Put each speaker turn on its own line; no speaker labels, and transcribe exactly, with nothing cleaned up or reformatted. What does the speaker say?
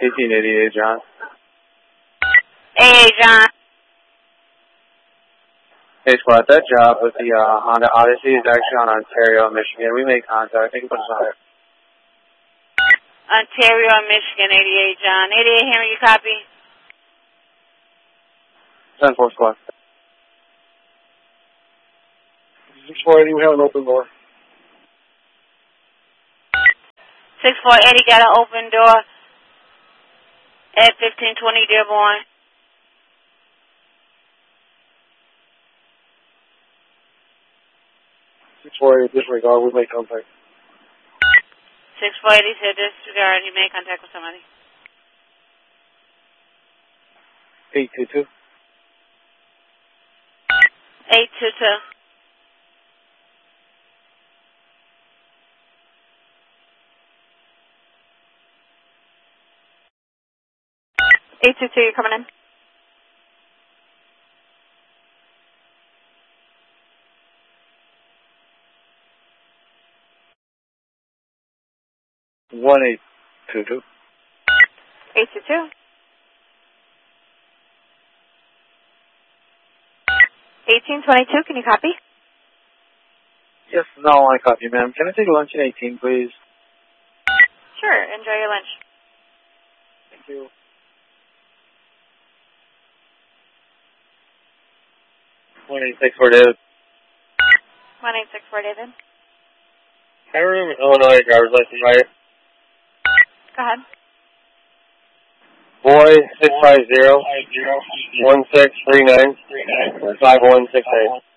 eighteen eighty-eight, John.
Hey, John.
Hey, Squad, that job with the uh, Honda Odyssey is actually on Ontario, Michigan. We made contact. I think it was on it.
Ontario, Michigan, eighty-eight, John. eighty-eight, Henry, you copy?
ten four, Squad.
six four eighty, we have an open door.
six four eighty got an open door at fifteen twenty Dearborn.
six four eighty, disregard, we make contact.
six four eighty said disregard, you made contact with somebody.
eight two two.
eight two two.
eight two two, you're coming in.
one eight two two.
eight two two. eighteen twenty-two, can you copy?
Yes, no, I copy, ma'am. Can I take lunch in eighteen, please?
Sure, enjoy your lunch.
Thank you.
one eight six four, David.
one eight six four, David.
I remember Illinois driver's license, right?
Go ahead.
Boy, six five zero, one six three nine, five one six eight.